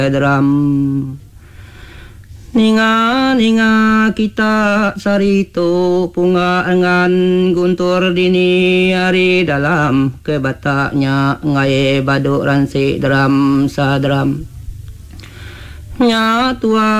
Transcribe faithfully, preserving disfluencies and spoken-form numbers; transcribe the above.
dram. Ninga ninga kita sarito punga ngan guntur dini hari dalam kebataknya ngai baduk ransi dram sadram nya tua